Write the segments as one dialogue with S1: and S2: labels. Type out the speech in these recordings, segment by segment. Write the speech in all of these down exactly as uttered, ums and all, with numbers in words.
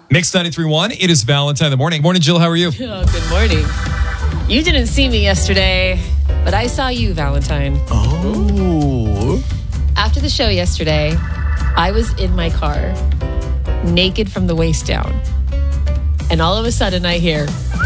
S1: Mix ninety-three point one, it is Valentine in the morning. Morning, Jill, how are you?
S2: Oh, good morning. You didn't see me yesterday, but I saw you, Valentine.
S3: Oh.
S2: After the show yesterday, I was in my car, naked from the waist down. And all of a sudden I hear...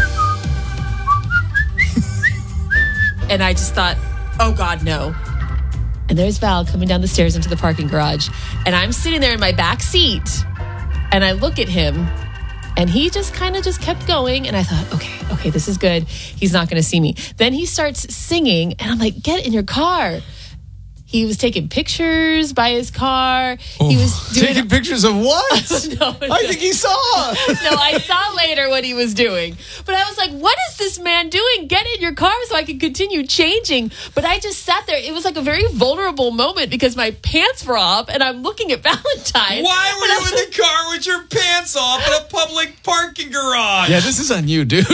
S2: and I just thought, oh God, no. And there's Val coming down the stairs into the parking garage. And I'm sitting there in my back seat. And I look at him, and he just kind of just kept going. And I thought, okay, okay, this is good. He's not going to see me. Then he starts singing, and I'm like, get in your car. He was taking pictures by his car.
S1: Oh,
S2: he was doing
S3: Taking pictures of what?
S2: no,
S3: I think he saw.
S2: no, I saw later what he was doing. But I was like, what is this man doing? Get in your car so I can continue changing. But I just sat there. It was like a very vulnerable moment because my pants were off and I'm looking at Valentine.
S1: Why were you in the car with your pants off in a public parking garage?
S3: Yeah, this is on you, dude.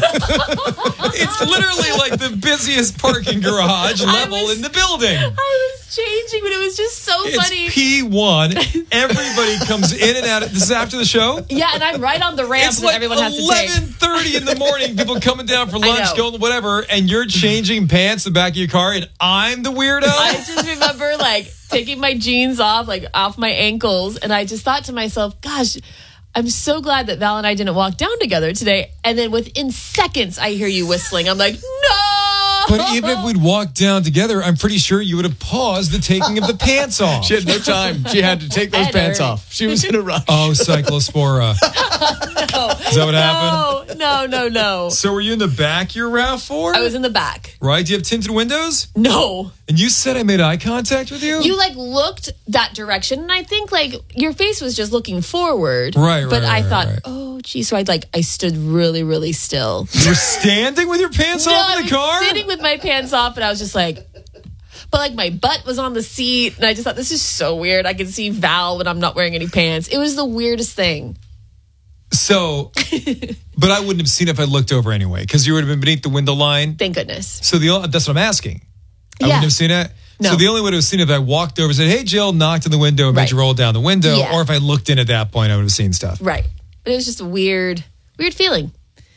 S1: It's literally like the busiest parking garage level
S2: was-
S1: in the building.
S2: I was changing, but it was just so
S1: It's
S2: funny.
S1: P one. Everybody comes in and out. Of, this is after the show?
S2: Yeah, and I'm right on the ramp
S1: It's
S2: that
S1: like
S2: everyone has to take.
S1: eleven thirty in the morning. People coming down for lunch,
S2: know.
S1: going whatever, and you're changing pants in the back of your car, and I'm the weirdo?
S2: I just remember like taking my jeans off, like off my ankles, and I just thought to myself, gosh, I'm so glad that Val and I didn't walk down together today. And then within seconds, I hear you whistling. I'm like, no!
S1: But even if we'd walked down together, I'm pretty sure you would have paused the taking of the pants off.
S3: She had no time. She had to take those
S2: Better.
S3: pants off. She was in a rush.
S1: Oh, cyclospora.
S2: No.
S1: Is that what happened?
S2: No, no, no, no.
S1: So were you in the back your RAV four?
S2: I was in the back.
S1: Right? Do you have tinted windows?
S2: No.
S1: And you said I made eye contact with you?
S2: You like looked that direction, and I think like your face was just looking forward.
S1: Right, right,
S2: But I
S1: right,
S2: thought,
S1: right.
S2: oh, geez. So I like I stood really, really still.
S1: You were standing with your pants
S2: No,
S1: off
S2: I
S1: in
S2: was
S1: the car?
S2: sitting with my pants off, and I was just like, but like my butt was on the seat, and I just thought this is so weird. I can see Val when I'm not wearing any pants. It was the weirdest thing.
S1: So, but I wouldn't have seen it if I looked over anyway, because you would have been beneath the window line.
S2: Thank goodness.
S1: So the o- that's what I'm asking. I
S2: Yeah.
S1: wouldn't have seen it.
S2: No.
S1: So the only way to have seen it if I walked over and said, hey, Jill, knocked on the window and
S2: Right.
S1: made you roll down the window.
S2: Yeah.
S1: Or if I looked in at that point, I would have seen stuff.
S2: Right. But it was just a weird, weird feeling.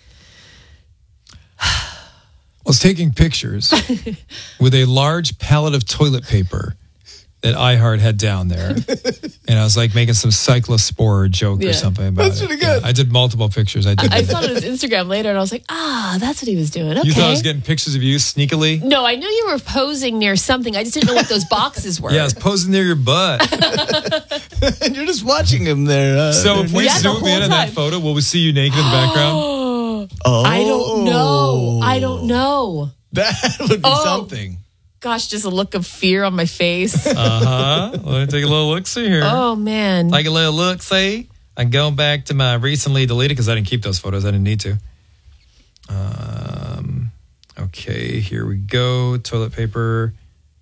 S1: I was taking pictures with a large pallet of toilet paper that iHeart had down there. And I was like making some cyclospora joke
S2: Yeah.
S1: or something about
S3: That's
S1: it.
S3: pretty good.
S1: Yeah, I did multiple pictures. I did.
S2: I saw it on his Instagram later, and I was like, ah, that's what he was doing. Okay.
S1: You thought I was getting pictures of you sneakily?
S2: No, I knew you were posing near something. I just didn't know what those boxes were.
S1: Yeah, I was posing near your butt.
S3: And you're just watching him there. Uh,
S1: So if we
S2: Yeah, the
S1: zoom
S2: whole
S1: in on that
S2: time.
S1: photo, will we see you naked in the background?
S3: oh,
S2: I don't know. I don't know.
S3: That would be
S2: Oh.
S3: something.
S2: Gosh, just a look of fear on my face.
S1: Uh-huh. Let me take a little look-see here.
S2: Oh, man.
S1: Like a little look-see. I'm going back to my recently deleted, because I didn't keep those photos. I didn't need to. Um, okay, here we go. Toilet paper.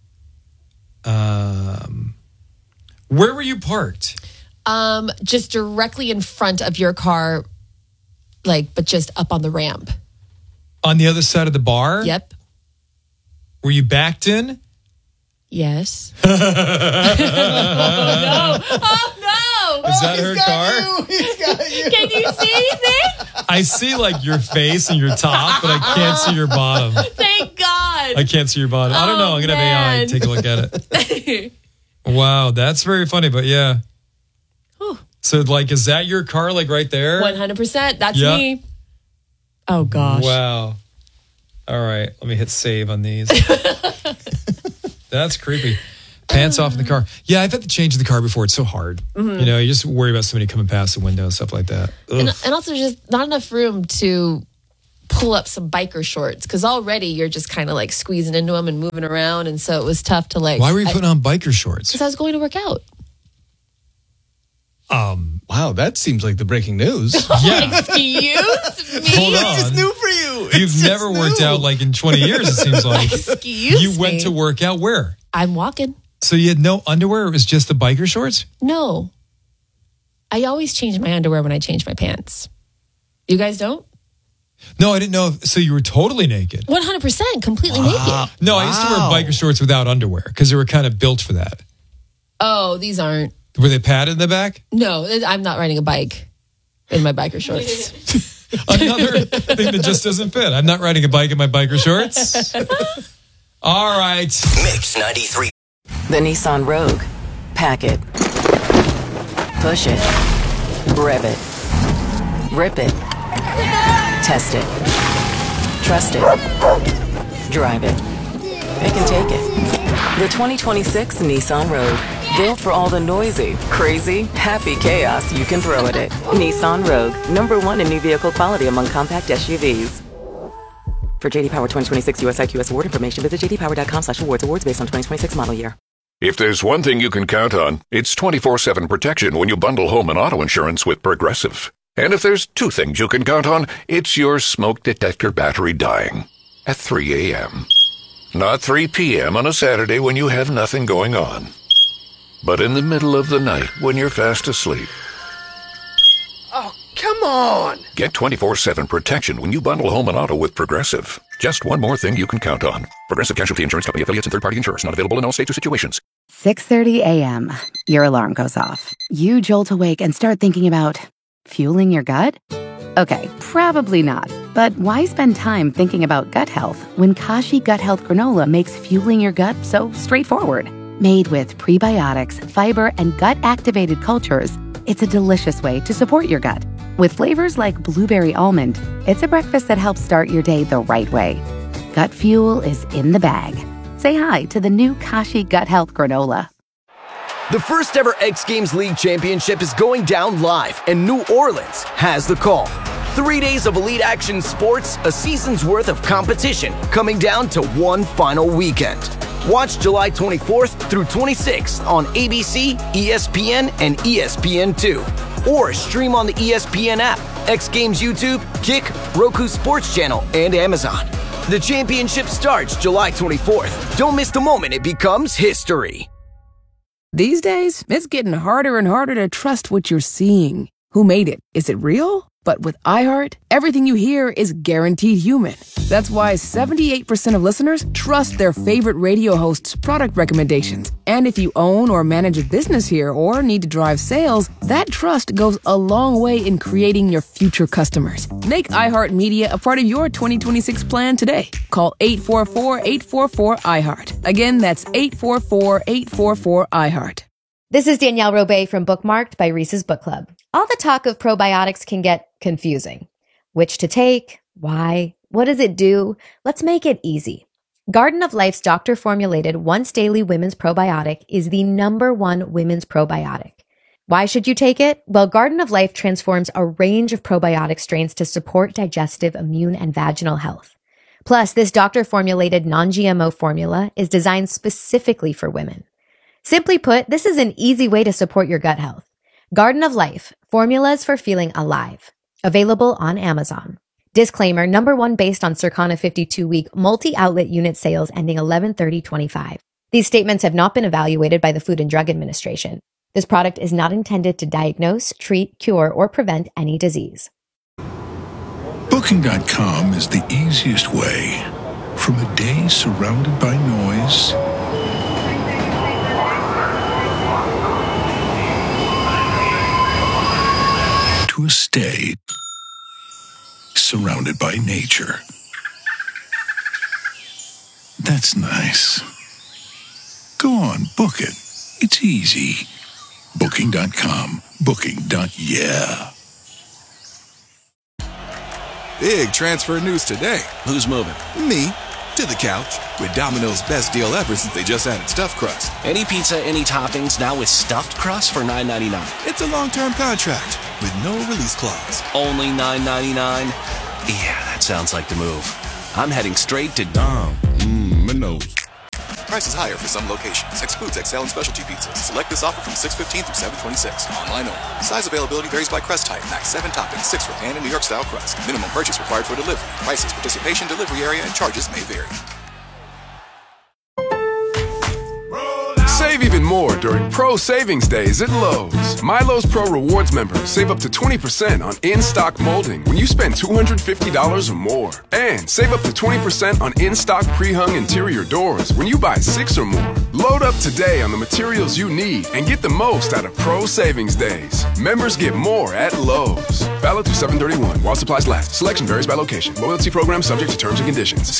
S1: Um, where were you parked?
S2: Um, just directly in front of your car, like, but just up on the ramp.
S1: On the other side of the bar?
S2: Yep.
S1: Were you backed in?
S2: Yes. oh, no. Oh, no.
S1: Is that her car?
S3: You. He's got you.
S2: Can you see anything?
S1: I see like your face and your top, but I can't see your bottom.
S2: Thank God.
S1: I can't see your bottom. I don't know. I'm going to have A I
S2: man.
S1: take a look at it. Wow, that's very funny, but yeah.
S2: Whew.
S1: So, like, is that your car, like, right there?
S2: one hundred percent. That's
S1: Yeah.
S2: me. Oh, gosh.
S1: Wow. All right, let me hit save on these. That's creepy. Pants off in the car. Yeah, I've had to change in the car before. It's so hard.
S2: Mm-hmm.
S1: You know, you just worry about somebody coming past the window and stuff like that.
S2: And,
S1: Ugh.
S2: and also just not enough room to pull up some biker shorts because already you're just kind of like squeezing into them and moving around. And so it was tough to like.
S1: Why were you
S2: I-
S1: putting on biker shorts?
S2: Because I was going to work out.
S1: Um,
S3: Wow, that seems like the breaking news.
S1: yeah.
S2: Excuse me?
S1: Hold on.
S3: It's just new for you.
S1: You've
S3: It's just
S1: never worked
S3: new.
S1: out like in twenty years, it seems like.
S2: Excuse
S1: You
S2: me?
S1: went to work out where?
S2: I'm walking.
S1: So you had no underwear? It was just the biker shorts?
S2: No. I always change my underwear when I change my pants. You guys don't?
S1: No, I didn't know. If, so you were totally naked?
S2: one hundred percent completely naked.
S1: No, I used to wear
S3: Wow.
S1: biker shorts without underwear because they were kind of built for that.
S2: Oh, these aren't.
S1: Were they padded in the back?
S2: No, I'm not riding a bike. in my biker shorts.
S1: Another thing that just doesn't fit. I'm not riding a bike in my biker shorts. All right.
S4: Mix ninety-three.
S5: The Nissan Rogue. Pack it. Push it. Rev it. Rip it. Test it. Trust it. Drive it. Pick and take it. The twenty twenty-six Nissan Rogue. Built for all the noisy, crazy, happy chaos you can throw at it. Nissan Rogue. Number one in new vehicle quality among compact S U Vs. For J D Power twenty twenty-six U S I Q S award information, visit j d power dot com slash awards. Awards based on twenty twenty-six model year.
S6: If there's one thing you can count on, it's twenty-four seven protection when you bundle home and auto insurance with Progressive. And if there's two things you can count on, it's your smoke detector battery dying at three a.m. Not three p.m. on a Saturday when you have nothing going on, but in the middle of the night when you're fast asleep.
S3: Oh, come on.
S6: Get twenty-four seven protection when you bundle home and auto with Progressive. Just one more thing you can count on. Progressive Casualty Insurance Company affiliates and third-party insurers. Not available in all states or situations.
S7: six thirty a.m. Your alarm goes off. You jolt awake and start thinking about fueling your gut? Okay, probably not. But why spend time thinking about gut health when Kashi Gut Health Granola makes fueling your gut so straightforward? Made with prebiotics, fiber, and gut-activated cultures, it's a delicious way to support your gut. With flavors like blueberry almond, it's a breakfast that helps start your day the right way. Gut fuel is in the bag. Say hi to the new Kashi Gut Health Granola.
S8: The first ever X Games League Championship is going down live, and New Orleans has the call. Three days of elite action sports, a season's worth of competition, coming down to one final weekend. Watch July twenty-fourth through twenty-sixth on A B C, E S P N, and E S P N two. Or stream on the E S P N app, X Games YouTube, Kick, Roku Sports Channel, and Amazon. The championship starts July twenty-fourth. Don't miss the moment it becomes history.
S9: These days, it's getting harder and harder to trust what you're seeing. Who made it? Is it real? But with iHeart, everything you hear is guaranteed human. That's why seventy-eight percent of listeners trust their favorite radio host's product recommendations. And if you own or manage a business here or need to drive sales, that trust goes a long way in creating your future customers. Make iHeartMedia a part of your twenty twenty-six plan today. Call eight four four, eight four four, iHeart. Again, that's eight four four, eight four four, iHeart.
S10: This is Danielle Robay from Bookmarked by Reese's Book Club. All the talk of probiotics can get confusing. Which to take? Why? What does it do? Let's make it easy. Garden of Life's doctor-formulated once-daily women's probiotic is the number one women's probiotic. Why should you take it? Well, Garden of Life transforms a range of probiotic strains to support digestive, immune, and vaginal health. Plus, this doctor-formulated non-G M O formula is designed specifically for women. Simply put, this is an easy way to support your gut health. Garden of Life, formulas for feeling alive. Available on Amazon. Disclaimer, number one based on Circana fifty-two week multi-outlet unit sales ending eleven thirty twenty-five. These statements have not been evaluated by the Food and Drug Administration. This product is not intended to diagnose, treat, cure, or prevent any disease.
S11: Booking dot com is the easiest way. From a day surrounded by noise to a stay surrounded by nature. That's nice. Go on, book it. It's easy. Booking dot com. Booking. Yeah.
S12: Big transfer news today.
S13: Who's moving?
S12: Me. To the couch. With Domino's best deal ever since they just added stuffed crust.
S13: Any pizza, any toppings, now with stuffed crust for nine ninety-nine.
S12: It's a long-term contract with no release clause.
S13: Only nine ninety-nine? Yeah, that sounds like the move. I'm heading straight to Dom.
S12: Mmm, Minos. Prices higher for some locations. Excludes X L and specialty pizzas. Select this offer from six fifteen through seven twenty-six. Online only. Size availability varies by crust type. Max seven toppings, six for pan and New York style crust. Minimum purchase required for delivery. Prices, participation, delivery area, and charges may vary. Save even
S4: even more during Pro Savings Days at Lowe's. My Lowe's Pro Rewards members save up to twenty percent on in-stock molding when you spend two hundred fifty dollars or more. And save up to twenty percent on in-stock pre-hung interior doors when you buy six or more. Load up today on the materials you need and get the most out of Pro Savings Days. Members get more at Lowe's. Valid through seven thirty-one while supplies last. Selection varies by location. Loyalty program subject to terms and conditions.